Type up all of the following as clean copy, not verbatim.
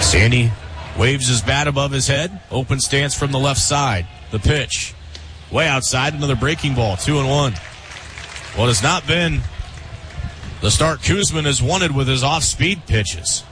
Sandy waves his bat above his head. Open stance from the left side. The pitch. Way outside. Another breaking ball. 2-1. What has not been the start Koosman has wanted with his off-speed pitches.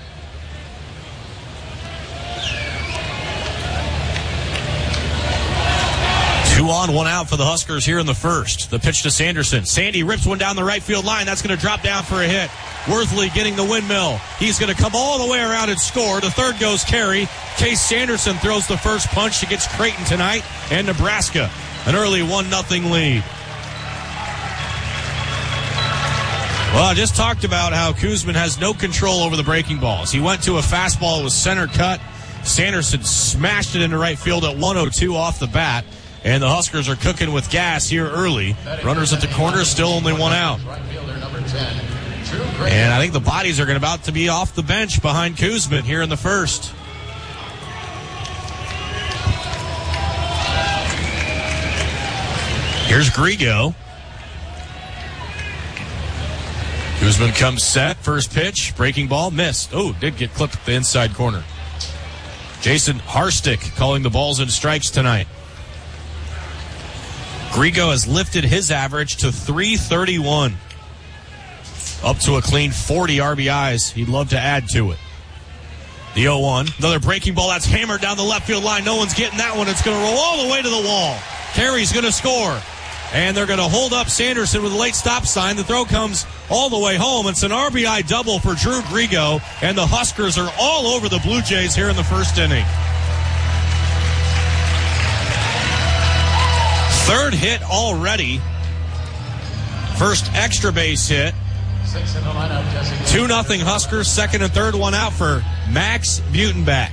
Two on, one out for the Huskers here in the first. The pitch to Sanderson. Sandy rips one down the right field line. That's going to drop down for a hit. Worthley getting the windmill. He's going to come all the way around and score. The third goes Carey. Case Sanderson throws the first punch against Creighton tonight and Nebraska. An early 1-0 lead. Well, I just talked about how Koosman has no control over the breaking balls. He went to a fastball. It was center cut. Sanderson smashed it into right field at 102 off the bat. And the Huskers are cooking with gas here early. Runners at the corner, still only one out. And I think the bodies are about to be off the bench behind Koosman here in the first. Here's Grigo. Koosman comes set. First pitch. Breaking ball. Missed. Oh, did get clipped at the inside corner. Jason Harstick calling the balls and strikes tonight. Grigo has lifted his average to 331. Up to a clean 40 RBIs. He'd love to add to it. The 0-1. Another breaking ball. That's hammered down the left field line. No one's getting that one. It's going to roll all the way to the wall. Carey's going to score. And they're going to hold up Sanderson with a late stop sign. The throw comes all the way home. It's an RBI double for Drew Grigo. And the Huskers are all over the Blue Jays here in the first inning. Third hit already. First extra base hit. 2-0 Huskers. Second and third one out for Max Butenbach.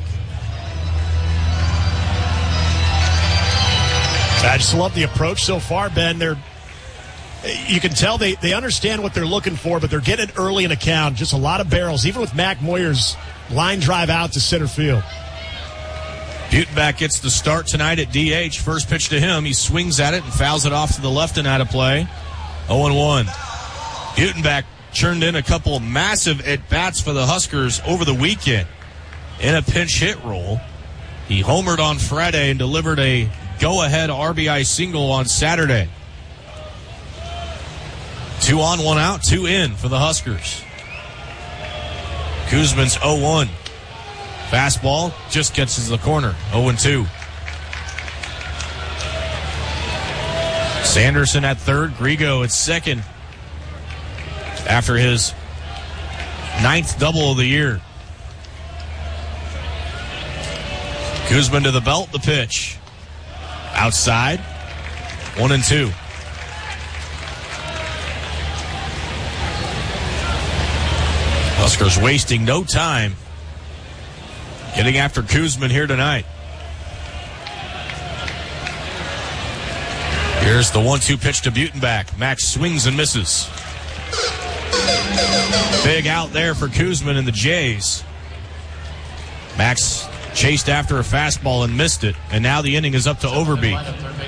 I just love the approach so far, Ben. You can tell they understand what they're looking for, but they're getting it early in a count. Just a lot of barrels, even with Mac Moyer's line drive out to center field. Butenbach gets the start tonight at DH. First pitch to him. He swings at it and fouls it off to the left and out of play. 0-1. Butenbach churned in a couple of massive at-bats for the Huskers over the weekend in a pinch hit role. He homered on Friday and delivered a go-ahead RBI single on Saturday. 2 on, 1 out, 2 in for the Huskers. Koosman's 0-1. Fastball just catches the corner. 0-2. Sanderson at third. Grigo at second. After his 9th double of the year. Koosman to the belt. The pitch. Outside. 1-2. Huskers wasting no time getting after Koosman here tonight. Here's the 1-2 pitch to Butenbach. Max swings and misses. Big out there for Koosman and the Jays. Max chased after a fastball and missed it, and now the inning is up to Overbeek.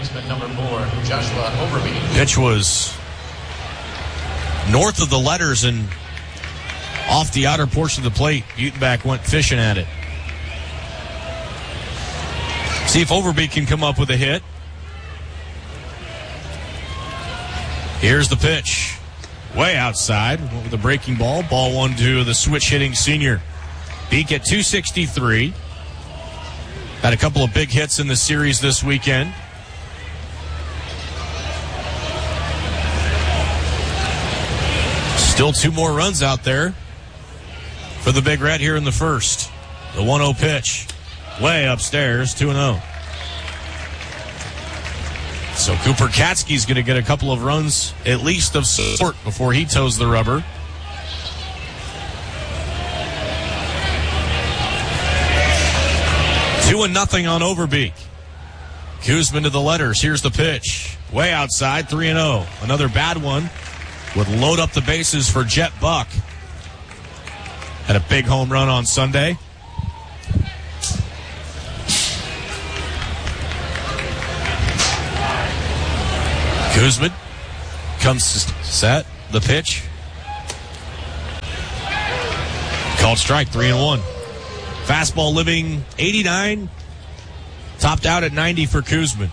Pitch was north of the letters and off the outer portion of the plate. Butenbach went fishing at it. See if Overbeek can come up with a hit. Here's the pitch. Way outside. Went with a breaking ball. Ball 1 to the switch hitting senior. Beek at 263. Had a couple of big hits in the series this weekend. Still 2 more runs out there for the Big Red here in the first. The 1-0 pitch. Way upstairs, 2-0. So Cooper Katsky's going to get a couple of runs, at least of sort, before he toes the rubber. Two and nothing on Overbeek. Koosman to the letters. Here's the pitch. Way outside, 3-0. Another bad one would load up the bases for Jet Buck. Had a big home run on Sunday. Koosman comes set. The pitch. Called strike, 3-1. Fastball living 89, topped out at 90 for Kuzman.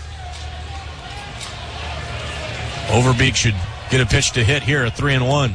Overbeek should get a pitch to hit here at 3-1.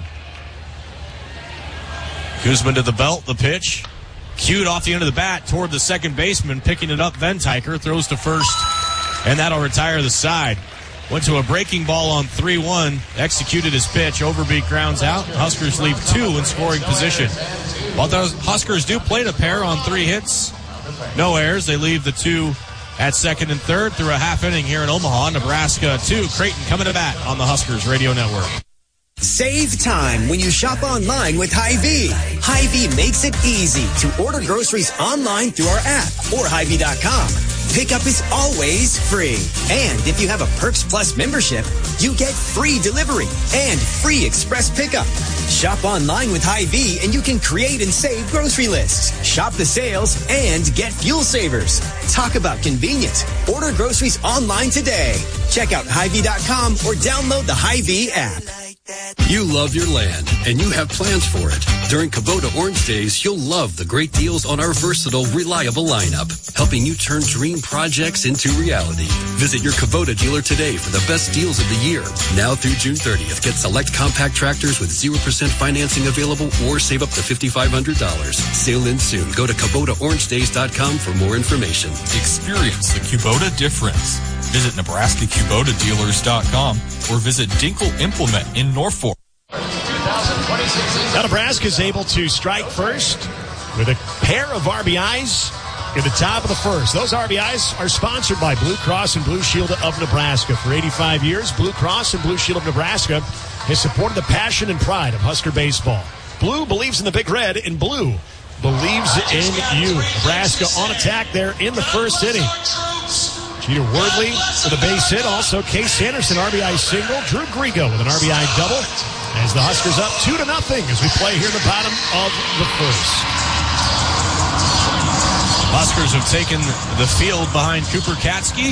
Kuzman to the belt, the pitch. Cued off the end of the bat toward the second baseman, picking it up. Ventiker throws to first, and that'll retire the side. Went to a breaking ball on 3-1, executed his pitch. Overbeek grounds out. Huskers leave 2 in scoring position. While the Huskers do plate a pair on 3 hits, no errors. They leave the 2 at second and third through a half inning here in Omaha. Nebraska 2, Creighton coming to bat on the Huskers Radio Network. Save time when you shop online with Hy-Vee. Hy-Vee makes it easy to order groceries online through our app or Hy-Vee.com. Pickup is always free. And if you have a Perks Plus membership, you get free delivery and free express pickup. Shop online with Hy-Vee and you can create and save grocery lists. Shop the sales and get fuel savers. Talk about convenience. Order groceries online today. Check out Hy-Vee.com or download the Hy-Vee app. You love your land, and you have plans for it. During Kubota Orange Days, you'll love the great deals on our versatile, reliable lineup, helping you turn dream projects into reality. Visit your Kubota dealer today for the best deals of the year. Now through June 30th, get select compact tractors with 0% financing available or save up to $5,500. Sale ends soon. Go to KubotaOrangeDays.com for more information. Experience the Kubota difference. Visit NebraskaKubotaDealers.com or visit Dinkle Implement in Norfolk. Now Nebraska is able to strike first with a pair of RBIs in the top of the first. Those RBIs are sponsored by Blue Cross and Blue Shield of Nebraska. For 85 years, Blue Cross and Blue Shield of Nebraska has supported the passion and pride of Husker baseball. Blue believes in the Big Red, and Blue believes in you. Nebraska on attack there in the first inning. Jeter Wordley with a base hit. Also, Case Sanderson, RBI single. Drew Grigo with an RBI double. As the Huskers up 2-0 as we play here in the bottom of the first. Huskers have taken the field behind Cooper Katsky.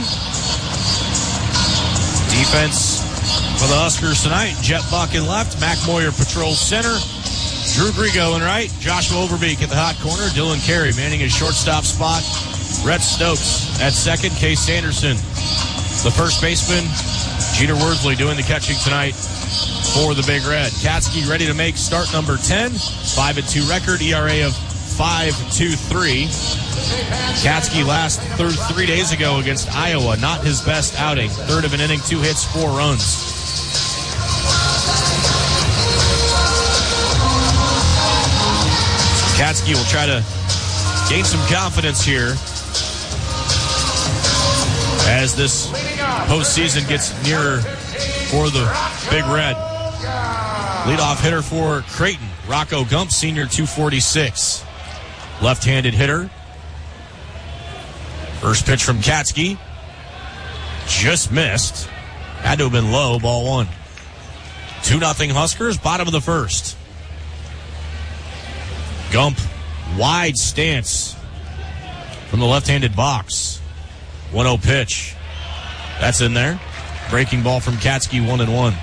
Defense for the Huskers tonight. Jet Buck in left. Mac Moyer patrols center. Drew Grigo in right. Joshua Overbeek at the hot corner. Dylan Carey manning his shortstop spot. Rhett Stokes at second. Case Sanderson, the first baseman. Jeter Worsley doing the catching tonight for the Big Red. Katsky ready to make start number 10. 5-2 record. ERA of 5.23. Katsky last through 3 days ago against Iowa. Not his best outing. Third of an inning, 2 hits, 4 runs. Katsky will try to gain some confidence here as this postseason gets nearer for the Big Red. Leadoff hitter for Creighton, Rocco Gump, senior, 246. Left-handed hitter. First pitch from Katsky. Just missed. Had to have been low, ball 1. 2-0 Huskers, bottom of the first. Gump, wide stance from the left-handed box. 1-0 pitch. That's in there. Breaking ball from Katsky, 1-1.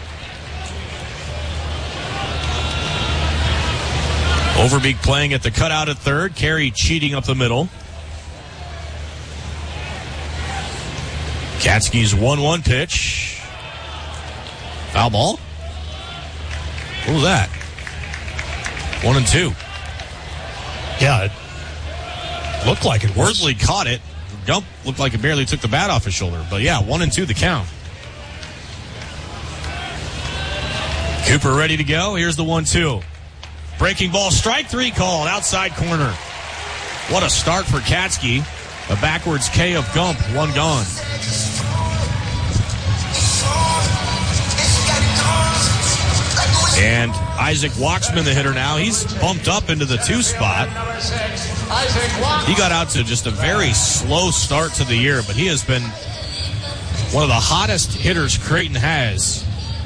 Overbeek playing at the cutout at third. Carey cheating up the middle. Katsky's 1-1 pitch. Foul ball. What was that? 1-2. Yeah, it looked like it. Worsley caught it. Gump looked like it barely took the bat off his shoulder. But yeah, 1-2 the count. Cooper ready to go. Here's the 1-2. Breaking ball, strike 3 called, outside corner. What a start for Katsky. A backwards K of Gump, 1 gone. And Isaac Waxman, the hitter now, he's bumped up into the 2 spot. He got out to just a very slow start to the year, but he has been one of the hottest hitters Creighton has.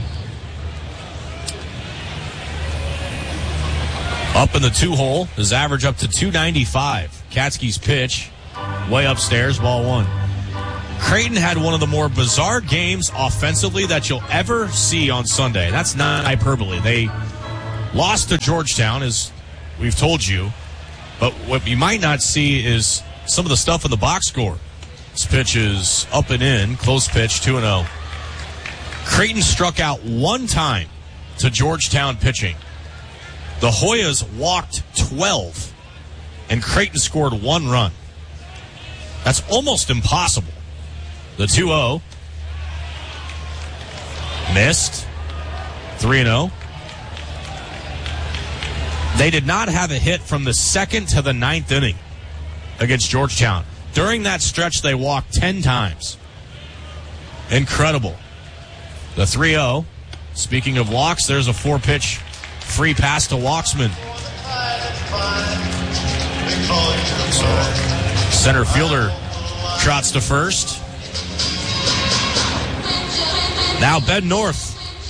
Up in the 2-hole, his average up to 295. Katsky's pitch, way upstairs, ball 1. Creighton had one of the more bizarre games offensively that you'll ever see on Sunday. That's not hyperbole. They lost to Georgetown, as we've told you. But what you might not see is some of the stuff in the box score. This pitch is up and in. Close pitch, 2-0. Creighton struck out one time to Georgetown pitching. The Hoyas walked 12, and Creighton scored 1 run. That's almost impossible. The 2-0. Missed. 3-0. They did not have a hit from the 2nd to the 9th inning against Georgetown. During that stretch, they walked 10 times. Incredible. The 3-0. Speaking of walks, there's a 4-pitch free pass to Walksman. Center fielder trots to first. Now Ben North.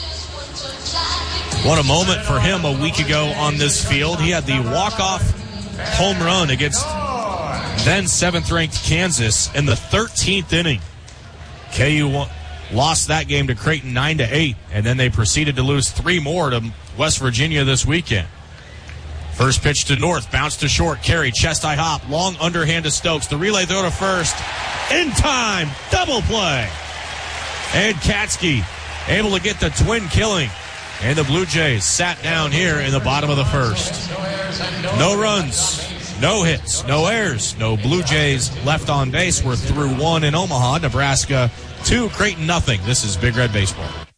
What a moment for him a week ago on this field. He had the walk-off home run against then 7th-ranked Kansas in the 13th inning. KU lost that game to Creighton 9-8, and then they proceeded to lose 3 more to West Virginia this weekend. First pitch to North, bounce to short, carry, chest high hop, long underhand to Stokes. The relay throw to first. In time, double play. And Katsky able to get the twin killing. And the Blue Jays sat down here in the bottom of the first. No runs, no hits, no errors, no Blue Jays left on base. We're through 1 in Omaha. Nebraska 2, Creighton nothing. This is Big Red Baseball.